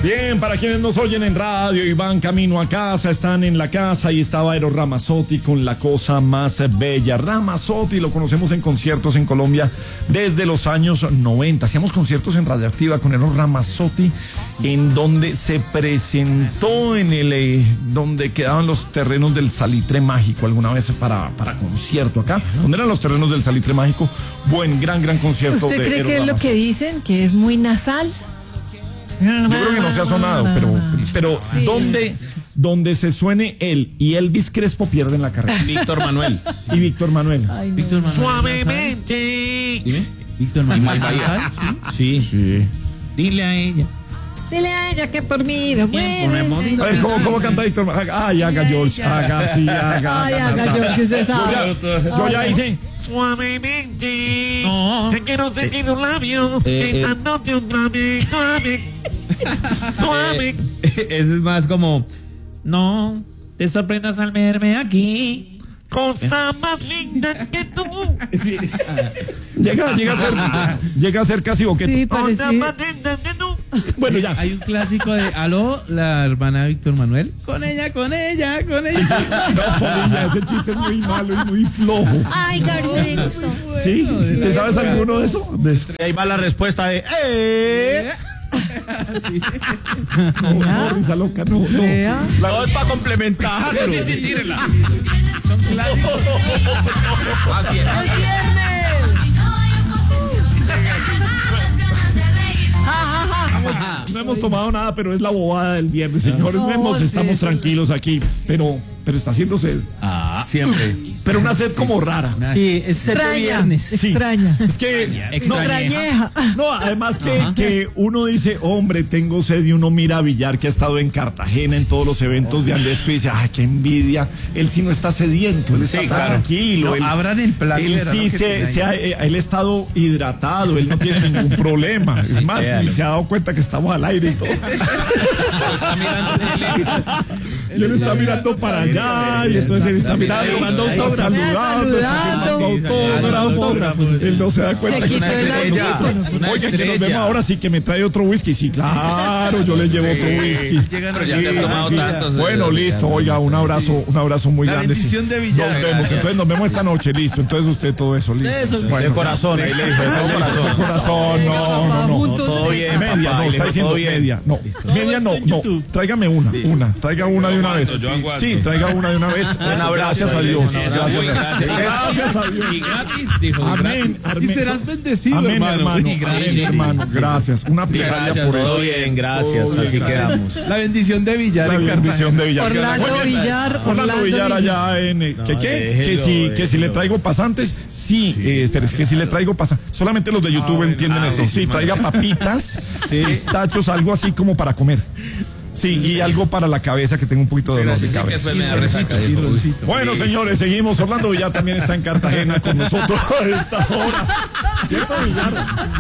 Bien, para quienes nos oyen en radio y van camino a casa, están en la casa y estaba Eros Ramazzotti con La Cosa Más Bella. Ramazzotti lo conocemos en conciertos en Colombia desde los años 90. Hacíamos conciertos en Radioactiva con Eros Ramazzotti, en donde se presentó en el donde quedaban los terrenos del Salitre Mágico alguna vez para concierto acá. ¿Dónde eran los terrenos del Salitre Mágico? Gran concierto. ¿Usted de cree Eros que es lo Ramazzotti. que dicen? ¿Que es muy nasal? Yo creo que no se ha sonado, pero sí. donde se suene él y Elvis Crespo pierden la carrera. Víctor Manuel. Y Víctor Manuel. Ay, no. Víctor Manuel. Suavemente. Dime. Víctor Manuel. Sí. Dile a ella. Dile a ella que por mí no muere. A ver, ¿cómo canta Víctor Manuel? Ay, haga George, haga, sí, haga. Ay, haga George, usted sabe. Yo ya hice. Suavemente. No. Te quiero sentir un labio. Besándote otra vez. Suave. Eso es más como, no te sorprendas al verme aquí. Cosa más linda que tú. Llega a ser casi boquete. Sí, Cosa parece. más linda que tú. Bueno, ya. Hay un clásico de Aló, la hermana de Víctor Manuel. Con ella. No, Polilla, ese chiste es muy malo y muy flojo. Ay, Gabriel. ¿Sí? ¿Te sabes alguno de eso? Y ahí va la respuesta de No, risa loca, no. Vea. todo es para complementar. Sí, tírela. ¡El viernes! No hemos tomado nada, pero es la bobada del viernes, señores. No, Estamos sí. tranquilos aquí, pero está haciendo sed. Siempre. Pero una sed como rara. Sí, es set de Extraña, viernes. Sí. extraña. Es que Extrañeja. no, además que uno dice, hombre, tengo sed, y uno mira a Villar, que ha estado en Cartagena en todos los eventos de Andesco, y dice, ay, qué envidia. Él sí no está sediento, él está tranquilo. No, él, abran el plan. él sí él ha estado hidratado, él no tiene ningún problema. Es más, ni se ha dado cuenta que estamos al aire y todo. Y él está mirando para allá, y entonces él está mirando, saludando, autógrafos. Él no se da cuenta Se quitó el audífono. Oye, que nos vemos ahora, sí, que me trae otro whisky. Sí, claro, yo le llevo otro whisky. Pero ya te has tomado tantos. Bueno, listo, oiga, un abrazo muy La grande. bendición de Villar. Nos vemos, entonces nos vemos esta noche, listo. Entonces usted todo eso, listo. De corazón, ahí le dijo, de De corazón, no. Juntos todo en bien, el Media, no, papá, está diciendo todo bien. media. No, media no. Tráigame una. Traiga una de una vez. Sí, traiga una de una vez. Gracias a Dios. Gracias a Dios. Y gratis, dijo. Amén. Y serás bendecido, Amén, hermano. hermano. Y gratis. Amén, hermano. Gracias. Una plegaria por eso. Todo bien, gracias. Todo bien, Así gracias. quedamos. La bendición de Villar. La en bendición de Villar. Orlando Villar. Orlando Villar allá en que si le traigo pasantes, sí, pero es que si le traigo pasantes, solamente los de YouTube entienden esto. Sí, traiga papitas, pistachos, algo así como para comer. Sí, y algo para la cabeza, que tengo un poquito de dolor de cabeza. Bueno, señores, seguimos. Orlando Villar también está en Cartagena con nosotros a esta hora. ¿Cierto, Villar?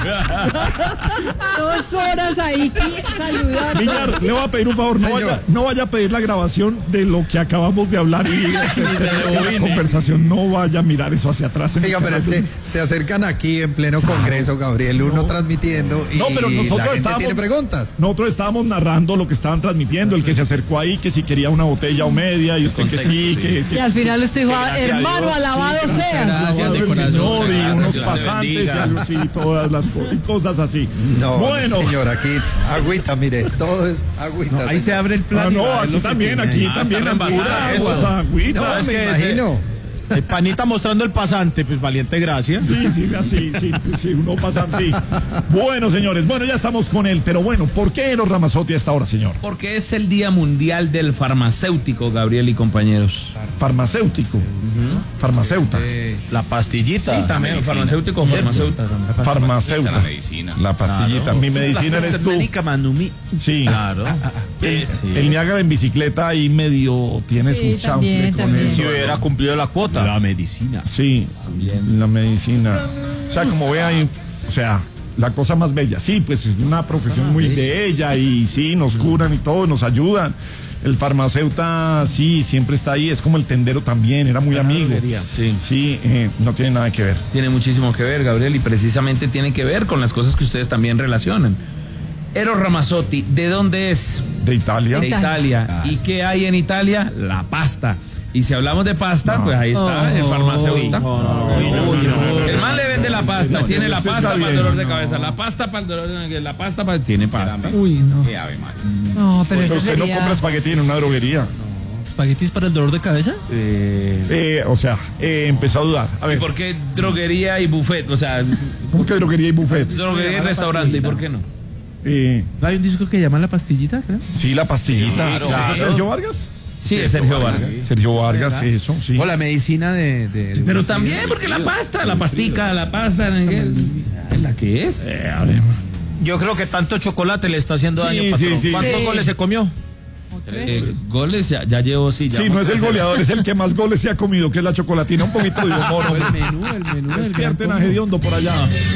2 horas ahí saludando. Villar, le voy a pedir un favor, no vaya a pedir la grabación de lo que acabamos de hablar y la conversación, no vaya a mirar eso hacia atrás. Oiga, pero es que se acercan aquí en pleno congreso, Gabriel, uno transmitiendo y No, pero la nosotros gente estábamos, tiene preguntas. Nosotros estábamos narrando lo que estaban transmitiendo, el que se acercó ahí, que si quería una botella o media, y usted que sí, Y al final usted dijo, hermano, alabado seas. Gracias de el corazón, Señor, y gracias, unos Dios te pasantes y bendiga. algo así, todas las cosas así. No, Bueno. señor, aquí agüita, mire, todo es agüita. Ahí se abre el plan. No, aquí también, pura agua, agüita. No, es me que imagino. Panita mostrando el pasante, pues valiente, gracias. Sí, uno pasa así. Bueno, señores, ya estamos con él, pero bueno, ¿por qué Eros Ramazzotti a esta hora, señor? Porque es el Día Mundial del Farmacéutico, Gabriel y compañeros. Farmacéutico. Farmacéuta. La pastillita. Sí, también, farmacéutico o farmacéuta. Farmacéuta. La medicina. La pastillita. Mi medicina eres tú. Sí. Claro. El Niágara en bicicleta ahí medio tiene Sí, sus chanfle también, con también. eso. Si hubiera cumplido la cuota. La medicina. Sí, la medicina. O sea, como ve ahí, o sea, la cosa más bella. Sí, pues es una profesión muy bella y sí, nos curan y todo, nos ayudan. El farmacéutico, sí, siempre está ahí, es como el tendero también, era muy amigo. Sí, no tiene nada que ver. Tiene muchísimo que ver, Gabriel, y precisamente tiene que ver con las cosas que ustedes también relacionan. Eros Ramazzotti, ¿de dónde es? De Italia. De Italia. ¿Y qué hay en Italia? La pasta. Y si hablamos de pasta, pues ahí está, el farmacéutico. El man le vende la pasta, tiene la pasta para el dolor de cabeza, la pasta para el dolor de cabeza, la pasta para... Tiene pasta. Uy, no. No, pero eso usted no sería... compra espagueti en una droguería. ¿Espaguetis para el dolor de cabeza? Empezó a dudar. A ver, ¿Por qué droguería y buffet? O sea, ¿cómo que droguería y buffet? droguería y restaurante, ¿y por qué no? Hay un disco que llama La Pastillita, creo. Sí, la pastillita. Claro. ¿Es Sergio Vargas? Sí, es Sergio Vargas. Sergio Vargas, eso, sí. O la medicina de pero también, porque la pasta, la pastica, la pasta, ¿la que es? Yo creo que tanto chocolate le está haciendo daño, patrón. sí. ¿Cuántos Sí. goles se comió? Goles ya llevo, sí. Sí, no es el goleador, es el que más goles se ha comido, que es la chocolatina. Un poquito de humor, hombre. El menú. Despierten a Gediondo por allá.